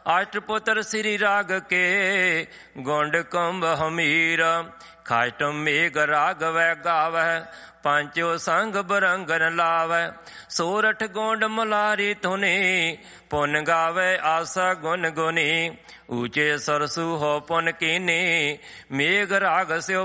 अष्टपुत्र श्री राग के गुंड कुंभ हमीर। खाटम मेघ राघव गावै पांचो संग बरंगन लावै। सोरठ गोंड मुलारी धुनी पुन गावै आसा गुन गुनी। ऊंचे सरसु हो पुन कीनी मेघ राग स्यो